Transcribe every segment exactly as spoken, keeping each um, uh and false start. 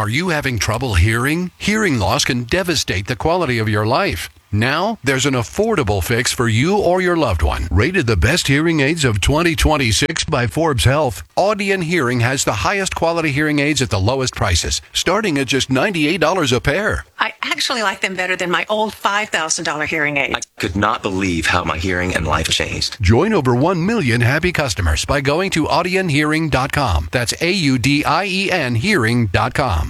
Are you having trouble hearing? Hearing loss can devastate the quality of your life. Now, there's an affordable fix for you or your loved one. Rated the best hearing aids of twenty twenty-six by Forbes Health, Audion Hearing has the highest quality hearing aids at the lowest prices, starting at just ninety-eight dollars a pair. I actually like them better than my old five thousand dollars hearing aid. I could not believe how my hearing and life changed. Join over one million happy customers by going to audion hearing dot com. That's A U D I E N hearing dot com.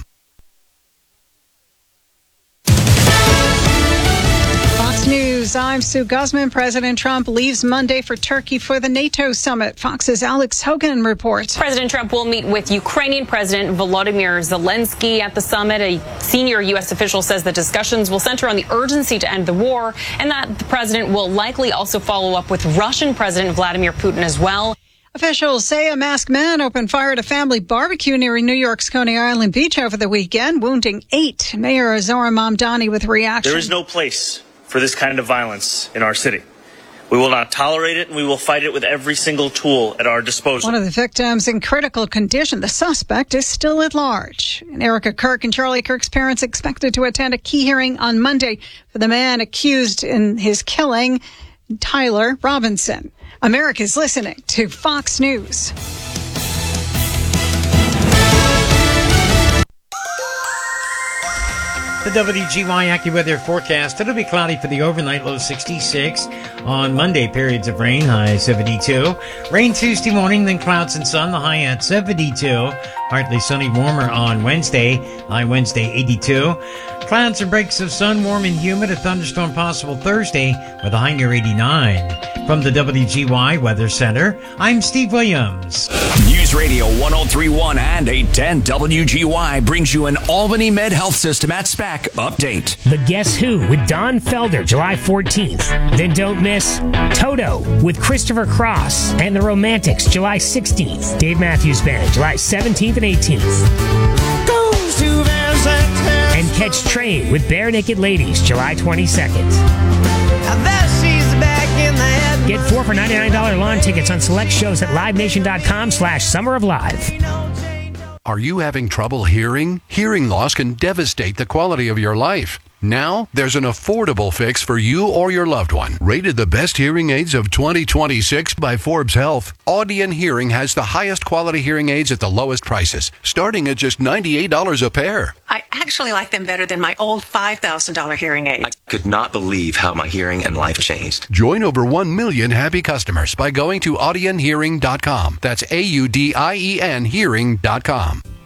News. I'm Sue Guzman. President Trump leaves Monday for Turkey for the NATO summit. Fox's Alex Hogan reports. President Trump will meet with Ukrainian President Volodymyr Zelensky at the summit. A senior U S official says the discussions will center on the urgency to end the war and that the president will likely also follow up with Russian President Vladimir Putin as well. Officials say a masked man opened fire at a family barbecue near New York's Coney Island Beach over the weekend, wounding eight. Mayor Zohran Mamdani with reaction. There is no place for this kind of violence in our city. We will not tolerate it, and we will fight it with every single tool at our disposal. One of the victims in critical condition. The suspect is still at large. And Erica Kirk and Charlie Kirk's parents expected to attend a key hearing on Monday for the man accused in his killing, Tyler Robinson. America's listening to Fox News. The W G Y AccuWeather forecast. It'll be cloudy for the overnight, low sixty-six. On Monday, periods of rain, high seventy-two. Rain Tuesday morning, then clouds and sun, the high at seventy-two. Partly sunny, warmer on Wednesday, high Wednesday eighty-two. Clouds and breaks of sun, warm and humid. A thunderstorm possible Thursday with a high near eighty-nine. From the W G Y Weather Center, I'm Steve Williams. News Radio one oh three point one and eight ten W G Y brings you an Albany Med Health System at SPAC update. The Guess Who with Don Felder, July fourteenth. Then don't miss Toto with Christopher Cross and the Romantics, July sixteenth. Dave Matthews Band, July seventeenth and eighteenth. Goes to and catch Train with Bare Naked Ladies, July twenty-second. Get four for ninety-nine dollars lawn tickets on select shows at livenation.com slash summer of live. Are you having trouble hearing? Hearing loss can devastate the quality of your life. Now, there's an affordable fix for you or your loved one. Rated the best hearing aids of twenty twenty-six by Forbes Health, Audion Hearing has the highest quality hearing aids at the lowest prices, starting at just ninety-eight dollars a pair. I actually like them better than my old five thousand dollars hearing aid. I could not believe how my hearing and life changed. Join over one million happy customers by going to audion hearing dot com. That's A U D I E N hearing dot com.